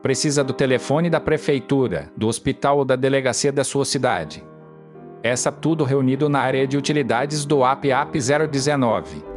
Precisa do telefone da prefeitura, do hospital ou da delegacia da sua cidade. Essa tudo reunido na área de utilidades do app 019.